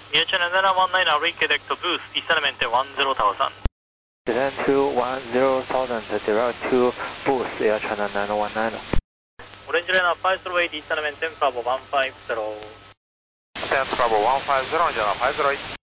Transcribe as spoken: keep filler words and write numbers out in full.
Air China nine one nine, reconnect to booth, descendment one zero thousand. Descend to one zero thousand, direct to booth, Air China nine one nine. Orange Liner five zero eight, descendment Bravo one five zero. Descend Bravo one five zero, China five zero eight.